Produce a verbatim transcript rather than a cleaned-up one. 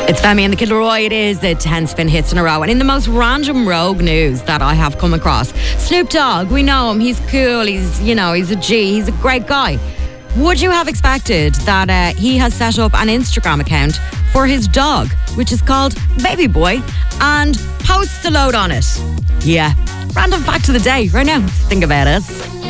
It's Femi and the Kid Laroi. It is the ten spin hits in a row. And in the most random rogue news that I have come across, Snoop Dogg, we know him. He's cool. He's, you know, he's a G. He's a great guy. Would you have expected that uh, he has set up an Instagram account for his dog, which is called Baby Boy, and posts a load on it? Yeah. Random fact of the day right now. Think about it.